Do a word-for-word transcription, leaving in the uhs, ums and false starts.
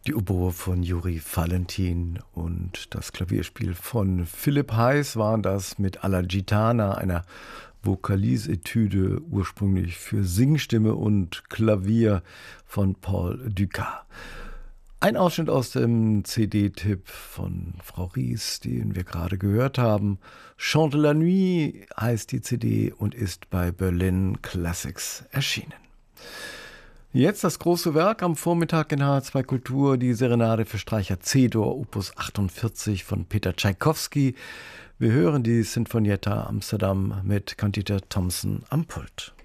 Die Oboe von Juri Valentin und das Klavierspiel von Philipp Heiß waren das mit Alla Gitana, einer Vokalisetüde ursprünglich für Singstimme und Klavier von Paul Dukas. Ein Ausschnitt aus dem C D-Tipp von Frau Ries, den wir gerade gehört haben. Chante la Nuit heißt die C D und ist bei Berlin Classics erschienen. Jetzt das große Werk am Vormittag in H zwei Kultur, die Serenade für Streicher C-Dur, Opus achtundvierzig von Peter Tschaikowski. Wir hören die Sinfonietta Amsterdam mit Candida Thompson am Pult.